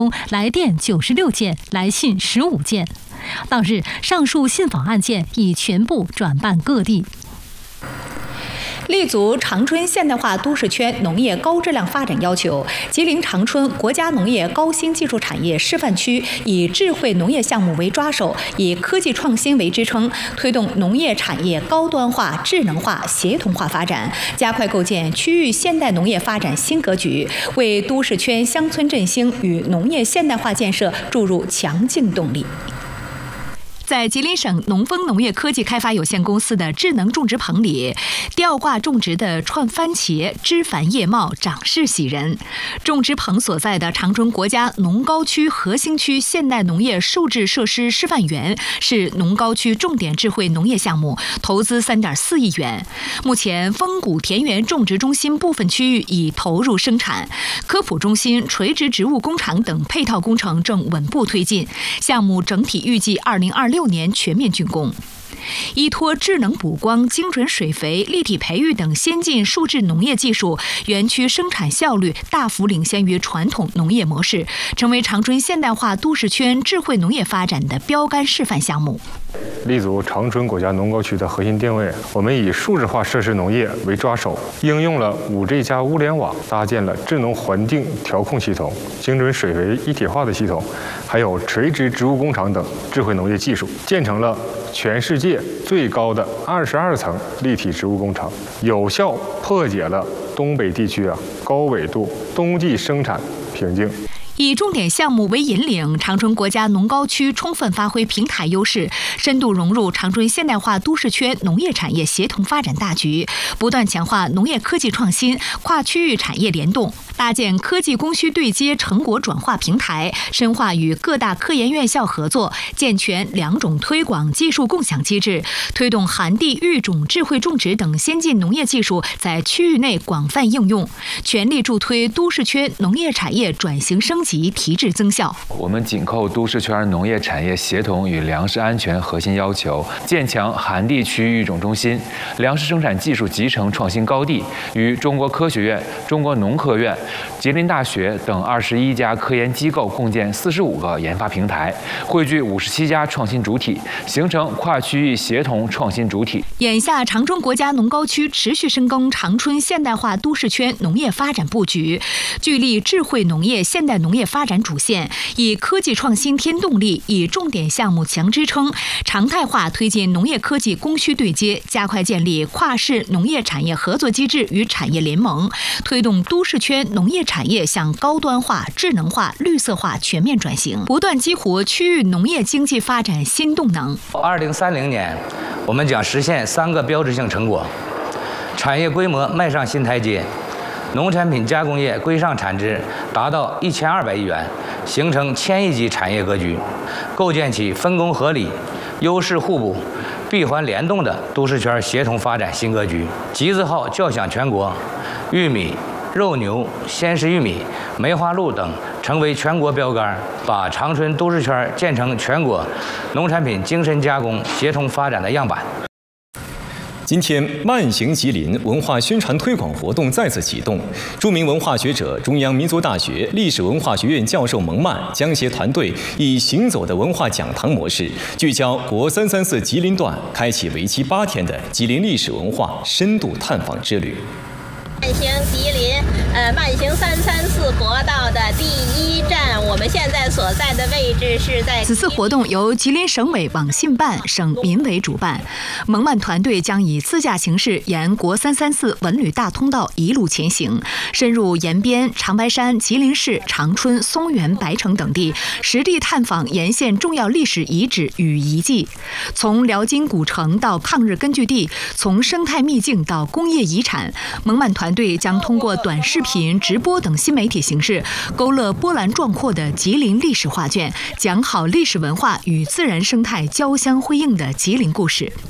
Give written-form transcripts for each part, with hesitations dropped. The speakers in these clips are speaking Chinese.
来电96件，来信15件。当日，上述信访案件已全部转办各地。 立足长春现代化都市圈农业高质量发展要求，吉林长春国家农业高新技术产业示范区以智慧农业项目为抓手，以科技创新为支撑，推动农业产业高端化、智能化、协同化发展，加快构建区域现代农业发展新格局，为都市圈乡村振兴与农业现代化建设注入强劲动力。在吉林省农丰农业科技开发有限公司的智能种植棚里，吊挂种植的串番茄枝繁叶茂，长势喜人。种植棚所在的长春国家农高区核心区现代农业受制设施示范园是农高区重点智慧农业项目，投资3.4亿元。目前，丰谷田园种植中心部分区域已投入生产，科普中心、垂直植物工厂等配套工程正稳步推进。项目整体预计2026年全面竣工。依托智能补光、精准水肥、立体培育等先进数字农业技术，园区生产效率大幅领先于传统农业模式，成为长春现代化都市圈智慧农业发展的标杆示范项目。 立足长春国家农高区的核心定位，我们以数字化设施农业为抓手，应用了5G 加物联网，搭建了智能环境调控系统、精准水肥一体化的系统，还有垂直植物工厂等智慧农业技术，建成了全世界最高的22层立体植物工厂，有效破解了东北地区高纬度冬季生产瓶颈。 以重点项目为引领，长春国家农高区充分发挥平台优势，深度融入长春现代化都市圈农业产业协同发展大局，不断强化农业科技创新、跨区域产业联动，搭建科技供需对接成果转化平台，深化与各大科研院校合作，健全2种推广技术共享机制，推动寒地育种智慧种植等先进农业技术在区域内广泛应用，全力助推都市圈农业产业转型升级、提质增效。 我们紧扣都市圈农业产业协同与粮食安全核心要求，建强寒地区域育种中心、粮食生产技术集成创新高地，与中国科学院、中国农科院、吉林大学等21家科研机构共建45个研发平台，汇聚57家创新主体，形成跨区域协同创新主体。 眼下，长春国家农高区持续深耕长春现代化都市圈农业发展布局，聚力智慧农业、现代农业发展主线，以科技创新添动力，以重点项目强支撑，常态化推进农业科技供需对接，加快建立跨市农业产业合作机制与产业联盟，推动都市圈农业产业向高端化、智能化、绿色化全面转型，不断激活区域农业经济发展新动能。 2030年，我们将实现3个标志性成果：产业规模迈上新台阶，农产品加工业规上产值达到1200亿元，形成1000亿级产业格局，构建起分工合理、优势互补、闭环联动的都市圈协同发展新格局。集字号叫响全国，玉米、肉牛、鲜食玉米、梅花鹿等成为全国标杆，把长春都市圈建成全国农产品精深加工协同发展的样板。 今天，慢行吉林文化宣传推广活动再次启动。著名文化学者、中央民族大学历史文化学院教授蒙曼将携团队以行走的文化讲堂模式，聚焦国334吉林段，开启为期8天的吉林历史文化深度探访之旅。 慢行吉林，慢行334国道的第1站，我们现在所在的位置是在。 此次活动由吉林省委网信办、省民委主办，蒙曼团队将以自驾形式沿国334文旅大通道一路前行，深入延边、长白山、吉林市、长春、松原、白城等地，实地探访沿线重要历史遗址与遗迹。从辽金古城到抗日根据地，从生态秘境到工业遗产，蒙曼团队将通过短视频、直播等新媒体形式，勾勒波澜壮阔的吉林历史画卷，讲好历史文化与自然生态交相辉映的吉林故事。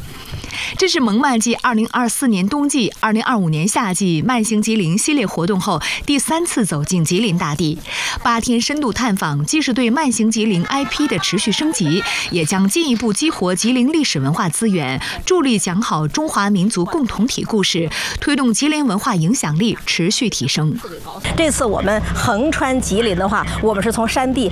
这是蒙慢继2024年冬季、2025年夏季慢行吉林系列活动后第3次走进吉林大地。8天深度探访，既是对慢行吉林 IP 的持续升级，也将进一步激活吉林历史文化资源，助力讲好中华民族共同体故事，推动吉林文化影响力持续提升。 这次我们横穿吉林的话，我们是从山地